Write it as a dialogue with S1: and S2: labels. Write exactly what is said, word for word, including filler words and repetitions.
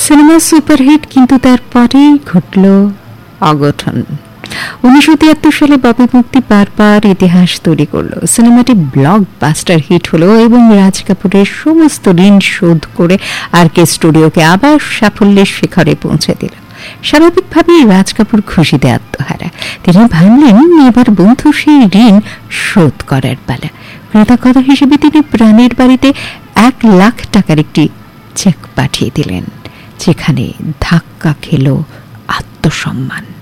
S1: Cinema superhit, কিন্তু তারপরেই ঘটল অঘটন। উনিশশো তিয়াত্তর সালে ববি মুক্তি বারবার ইতিহাস তৈরি করলো। সিনেমাটি ব্লকবাস্টার হিট হলো এবং রাজ কাপুরের সমস্ত ঋণ শোধ করে আর কে স্টুডিওকে আবার সাফল্যের শিখরে পৌঁছে দিল। স্বাভাবিকভাবেই রাজ কাপুর খুশিতে আত্মহারা। তিনি ভাবলেন এবার বন্ধু সেই ঋণ শোধ করার পালা। কৃতজ্ঞতা হিসেবে তিনি প্রাণের বাড়িতে এক লাখ টাকার একটি চেক পাঠিয়ে দিলেন, যেখানে ধাক্কা খেল আত্মসম্মান।